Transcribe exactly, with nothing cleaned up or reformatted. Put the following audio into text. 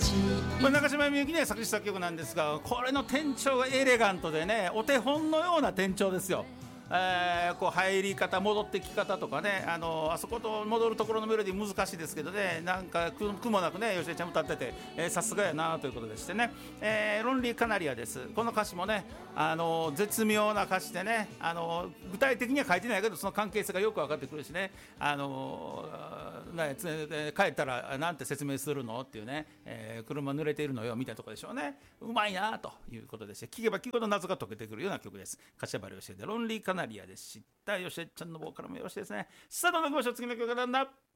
これ中島みゆきね作詞作曲なんですが、これの転調がエレガントでね、お手本のような転調ですよ。えー、こう入り方戻ってき方とかね、あのあそこと戻るところのメロディー難しいですけどね、なんか苦苦もなくね吉江ちゃん歌ってて、えー、さすがやなということでしてね、えー、ロンリーカナリアです。この歌詞もね、あの絶妙な歌詞でね、あの具体的には書いてないけどその関係性がよく分かってくるしね、あのね帰ったらなんて説明するのっていうね、えー、車濡れているのよみたいなところでしょうね。うまいなということでして、聞けば聞くほど謎が解けてくるような曲です。柏原芳恵でロンリーカナリアでした。吉江ちゃんのボーカルもよろしいですね。さあどんどん行きましょう。次の曲からなんだ。